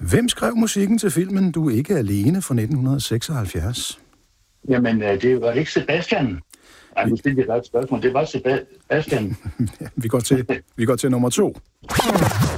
Hvem skrev musikken til filmen Du er ikke alene fra 1976? Jamen, det var ikke Sebastian. Ej, nu stillede jeg et spørgsmål. Det var Sebastian. Vi går til nummer 2.